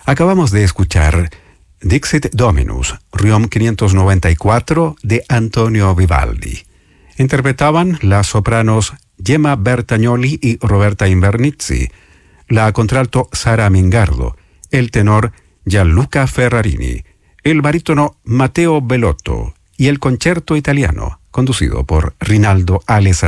Acabamos de escuchar Dixit Dominus, Requiem 594 de Antonio Vivaldi. Interpretaban las sopranos Gemma Bertagnoli y Roberta Invernizzi, la contralto Sara Mingardo, el tenor Gianluca Ferrarini, el barítono Matteo Bellotto y el concierto italiano, conducido por Rinaldo Alessandrini.